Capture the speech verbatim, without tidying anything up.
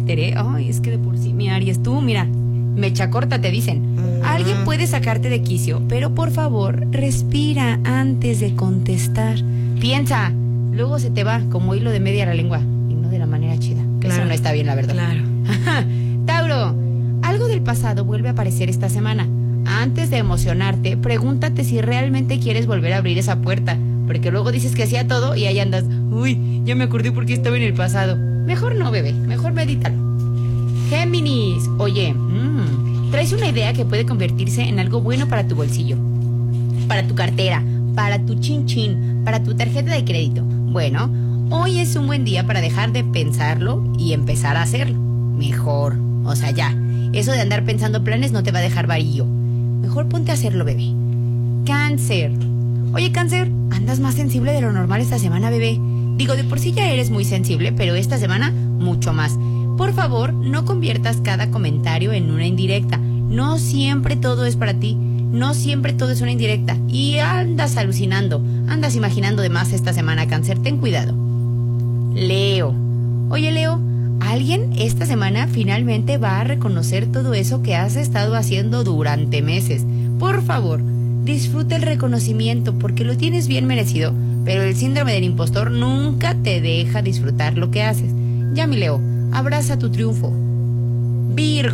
carácter, ¿eh? Ay, es que de por sí, mi Aries, tú, mira, mecha corta te dicen. Alguien puede sacarte de quicio, pero por favor, respira antes de contestar. Piensa, luego se te va como hilo de media la lengua, y no de la manera chida. Claro. Eso no está bien, la verdad. Claro. Tauro, algo del pasado vuelve a aparecer esta semana. Antes de emocionarte, pregúntate si realmente quieres volver a abrir esa puerta, porque luego dices que sí a todo y ahí andas, uy, ya me acordé porque estaba en el pasado. Mejor no, bebé, mejor medítalo. Géminis, oye, mmm, traes una idea que puede convertirse en algo bueno para tu bolsillo, para tu cartera, para tu chin chin, para tu tarjeta de crédito. Bueno, hoy es un buen día para dejar de pensarlo y empezar a hacerlo. Mejor, o sea, ya, eso de andar pensando planes no te va a dejar varillo. Mejor ponte a hacerlo, bebé. Cáncer. Oye, Cáncer, andas más sensible de lo normal esta semana, bebé. Digo, de por sí ya eres muy sensible, pero esta semana mucho más. Por favor, no conviertas cada comentario en una indirecta. No siempre todo es para ti. No siempre todo es una indirecta. Y andas alucinando, andas imaginando de más esta semana, Cáncer. Ten cuidado. Leo. Oye, Leo, alguien esta semana finalmente va a reconocer todo eso que has estado haciendo durante meses. Por favor, disfruta el reconocimiento porque lo tienes bien merecido, pero el síndrome del impostor nunca te deja disfrutar lo que haces. Ya, mi Leo, abraza tu triunfo. Virgo.